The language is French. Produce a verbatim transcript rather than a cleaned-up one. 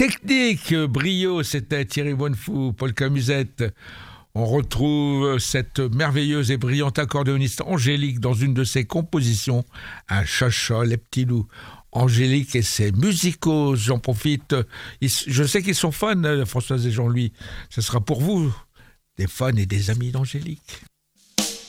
Technique, brio, c'était Thierry Bonnefou, Polka Musette. On retrouve cette merveilleuse et brillante accordéoniste Angélique dans une de ses compositions, un chacha, les petits loups. Angélique et ses musicos, j'en profite. Ils, je sais qu'ils sont fans, Françoise et Jean-Louis. Ce sera pour vous, des fans et des amis d'Angélique.